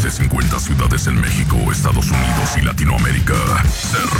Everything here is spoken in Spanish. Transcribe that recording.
de 50 ciudades en México, Estados Unidos y Latinoamérica.